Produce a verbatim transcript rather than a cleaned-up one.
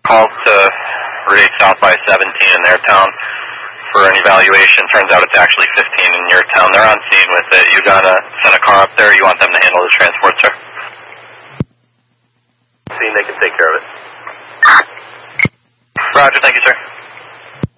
called to race South by seventeen in their town for an evaluation. Turns out it's actually fifteen in your town. They're on scene with it. You gotta send a car up there. You want them to handle the transport, sir? Scene, they can take care of it. Roger, thank you, sir.